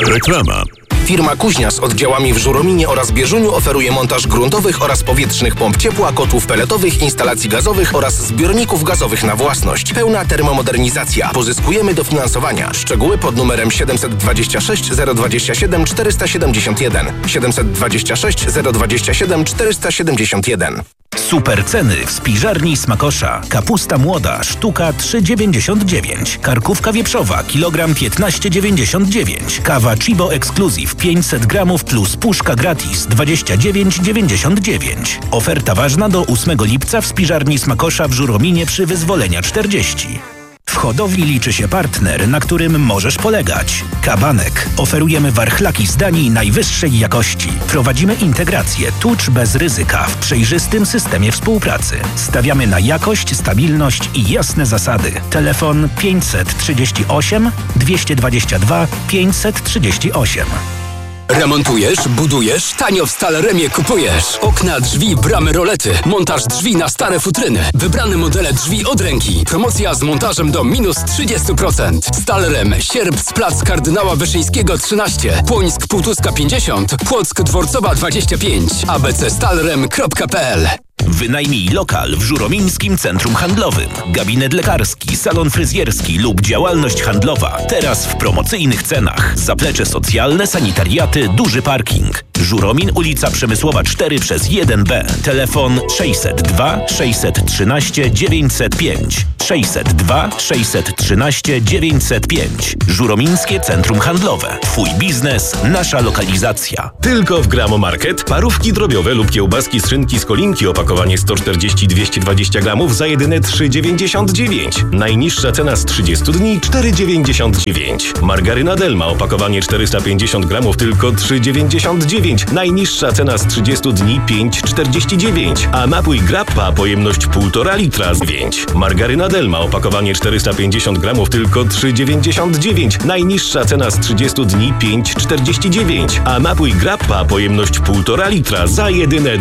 Reklama. Firma Kuźnia z oddziałami w Żurominie oraz Bieżuniu oferuje montaż gruntowych oraz powietrznych pomp ciepła, kotłów peletowych, instalacji gazowych oraz zbiorników gazowych na własność. Pełna termomodernizacja. Pozyskujemy dofinansowania. Szczegóły pod numerem 726 027 471. 726 027 471. Super ceny w spiżarni Smakosza. Kapusta młoda, sztuka 3,99. Karkówka wieprzowa, kilogram 15,99. Kawa Chibo Exclusive 500 gramów plus puszka gratis 29,99. Oferta ważna do 8 lipca w spiżarni Smakosza w Żurominie przy Wyzwolenia 40. W hodowli liczy się partner, na którym możesz polegać. Kabanek. Oferujemy warchlaki z Danii najwyższej jakości. Prowadzimy integrację tucz bez ryzyka w przejrzystym systemie współpracy. Stawiamy na jakość, stabilność i jasne zasady. Telefon 538 222 538. Remontujesz, budujesz, tanio w Staleremie kupujesz. Okna, drzwi, bramy, rolety. Montaż drzwi na stare futryny. Wybrane modele drzwi od ręki. Promocja z montażem do minus 30%. Stalerem, Sierpc, plac Kardynała Wyszyńskiego 13. Płońsk, Półtuska 50. Płock, Dworcowa 25. abcstalerem.pl. Wynajmij lokal w Żuromińskim Centrum Handlowym. Gabinet lekarski, salon fryzjerski lub działalność handlowa. Teraz w promocyjnych cenach. Zaplecze socjalne, sanitariaty, duży parking. Żuromin, ulica Przemysłowa 4 przez 1B. Telefon 602 613 905. 602 613 905. Żuromińskie Centrum Handlowe. Twój biznes, nasza lokalizacja. Tylko w Gramo Market parówki drobiowe lub kiełbaski z szynki z Kolinki opakowanie 140-220 gramów za jedyne 3,99. Najniższa cena z 30 dni 4,99. Margaryna Delma opakowanie 450 gramów tylko 3,99. Najniższa cena z 30 dni 5,49. A napój Grappa pojemność 1,5 litra z 9. Margaryna Delma opakowanie 450 gramów tylko 3,99. Najniższa cena z 30 dni 5,49. A napój Grappa pojemność 1,5 litra za jedyne